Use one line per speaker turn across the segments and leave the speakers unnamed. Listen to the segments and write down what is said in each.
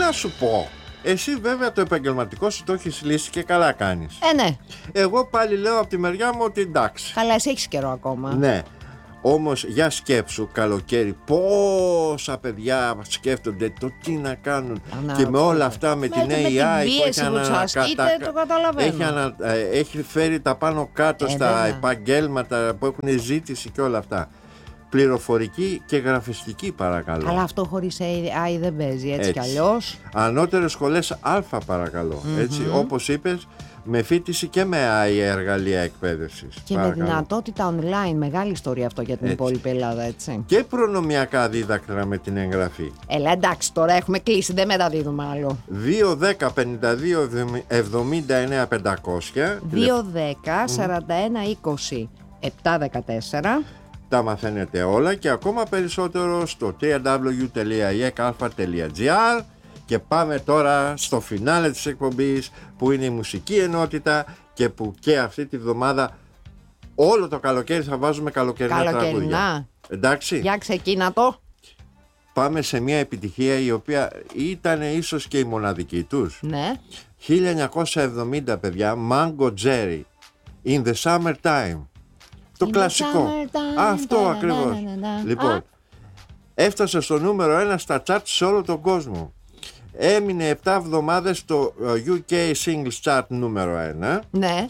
να σου πω. Εσύ βέβαια το επαγγελματικό σου το έχεις λύσει και καλά κάνεις.
Ναι.
Εγώ πάλι λέω από τη μεριά μου ότι εντάξει.
Καλά, εσύ έχεις καιρό ακόμα.
Ναι. Όμως για σκέψου καλοκαίρι πόσα παιδιά σκέφτονται το τι να κάνουν. Και με όλα αυτά με την AI έχει φέρει τα πάνω κάτω στα επαγγέλματα που έχουν ζήτηση και όλα αυτά. Πληροφορική και γραφιστική παρακαλώ.
Αλλά αυτό χωρίς AI δεν παίζει έτσι κι αλλιώς.
Ανώτερες σχολές Α παρακαλώ. Έτσι, όπως είπες, με φοιτηση και με AI εργαλεία εκπαίδευσης.
Και παρακαλώ. Με δυνατότητα online, μεγάλη ιστορία αυτό για την υπόλοιπη Ελλάδα, έτσι.
Και προνομιακά δίδακτρα με την εγγραφή.
Έλα, εντάξει, τώρα έχουμε κλείσει, δεν μεταδίδουμε άλλο.
210 52 79 500.
210 41 20 714.
Τα μαθαίνετε όλα και ακόμα περισσότερο στο www.iecalpha.gr. Και πάμε τώρα στο φινάλε της εκπομπής, που είναι η μουσική ενότητα και που και αυτή τη βδομάδα όλο το καλοκαίρι θα βάζουμε καλοκαιρινά τραγούδια. Εντάξει.
Για ξεκίνα το.
Πάμε σε μια επιτυχία η οποία ήταν ίσως και η μοναδική τους.
Ναι.
1970 παιδιά, Mango Jerry, In the Summertime. Το κλασικό. Αυτό ακριβώς. Λοιπόν, έφτασε στο νούμερο 1 στα charts σε όλο τον κόσμο. Έμεινε 7 εβδομάδες στο UK Singles Chart νούμερο 1.
Ναι.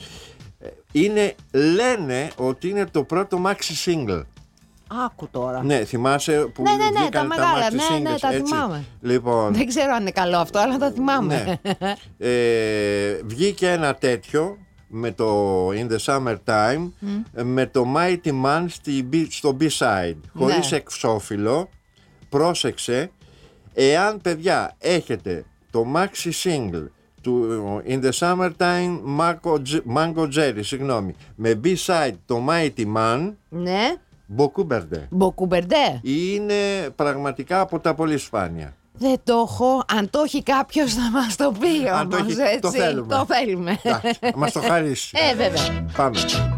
Λένε ότι είναι το πρώτο maxi single.
Άκου τώρα.
Ναι, θυμάσαι που βγήκαν τα μεγάλα, maxi singles.
Ναι, τα θυμάμαι.
Λοιπόν,
δεν ξέρω αν είναι καλό αυτό, αλλά τα θυμάμαι.
Ναι. Βγήκε ένα τέτοιο με το In the Summertime, με το Mighty Man στο B-side, χωρίς εξώφυλλο. Πρόσεξε, εάν παιδιά έχετε το maxi single του In the Summertime Mango Jerry, με B-side το Mighty Man,
ναι,
Μποκούμπερντε, είναι πραγματικά από τα πολύ σπάνια.
Δεν το έχω. Αν το έχει κάποιος να μας το πει όμως, έτσι.
Το θέλουμε.
Το θέλουμε.
Μας το χαρίσει.
Βέβαια.
Πάμε.